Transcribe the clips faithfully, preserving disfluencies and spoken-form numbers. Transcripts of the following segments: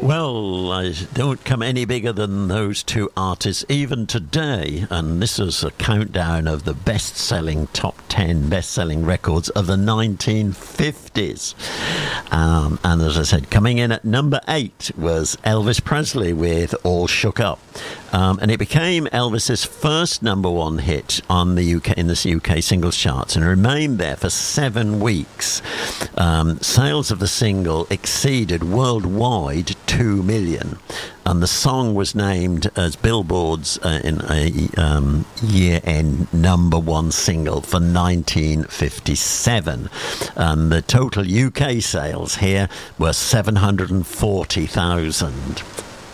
Well, I don't come any bigger than those two artists even today, and this is a countdown of the best-selling top ten best-selling records of the nineteen fifties. Um, and as I said, coming in at number eight was Elvis Presley with All Shook Up. Um, and it became Elvis's first number one hit on the U K in the U K singles charts, and remained there for seven weeks. Um, sales of the single exceeded worldwide two million, and the song was named as Billboard's uh, in a um, year-end number one single for nineteen fifty-seven. And the total U K sales here were seven hundred forty thousand.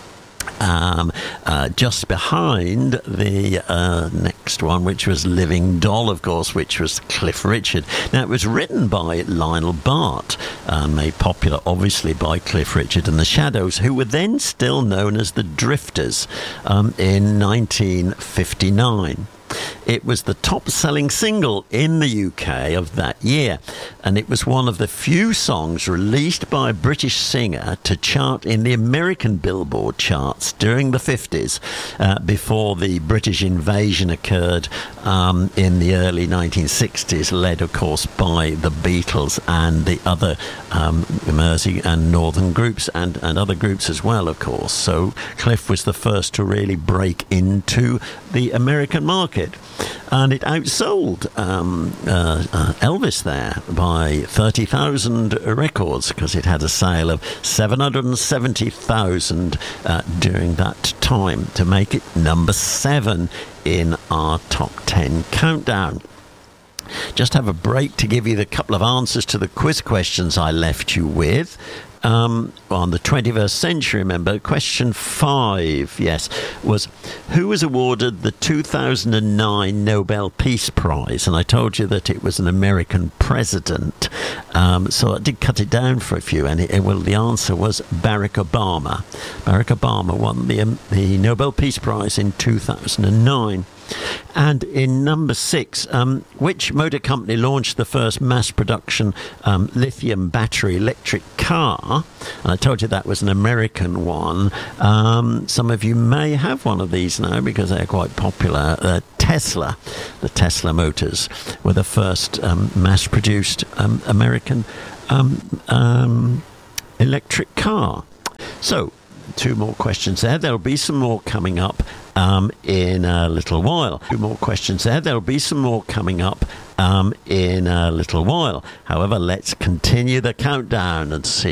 Um, uh, just behind the uh, next one, which was Living Doll, of course, which was Cliff Richard. Now, it was written by Lionel Bart, uh, made popular, obviously, by Cliff Richard and the Shadows, who were then still known as the Drifters, um, in nineteen fifty-nine. It was the top-selling single in the U K of that year, and it was one of the few songs released by a British singer to chart in the American Billboard charts during the fifties, uh, before the British invasion occurred um, in the early nineteen sixties, led, of course, by the Beatles and the other um, Mersey and Northern groups, and, and other groups as well, of course. So Cliff was the first to really break into the American market. And it outsold um, uh, uh, Elvis there by thirty thousand records, because it had a sale of seven hundred seventy thousand uh, during that time, to make it number seven in our top ten countdown. Just have a break to give you the couple of answers to the quiz questions I left you with. Um, on the twenty-first century, remember, question five, yes, was who was awarded the two thousand nine Nobel Peace Prize? And I told you that it was an American president, um, so I did cut it down for a few, and it, well, the answer was Barack Obama. Barack Obama won the, um, the Nobel Peace Prize in two thousand nine. And in number six, um, which motor company launched the first mass production um, lithium battery electric car? And I told you that was an American one. Um, some of you may have one of these now because they're quite popular. Uh, Tesla, the Tesla Motors, were the first um, mass-produced um, American um, um, electric car. So, two more questions there. There'll be some more coming up um, in a little while. Two more questions there. There'll be some more coming up um, in a little while. However, let's continue the countdown and see